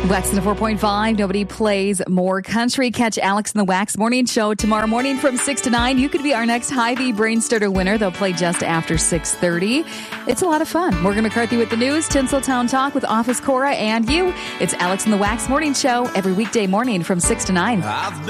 Wax 4.5. Nobody plays more country. Catch Alex and the Wax Morning Show tomorrow morning from 6 to 9. You could be our next Hy-Vee Brain Starter winner. They'll play just after 6:30. It's a lot of fun. Morgan McCarthy with the news, Tinseltown Talk with Office Cora and you. It's Alex and the Wax Morning Show every weekday morning from 6 to 9.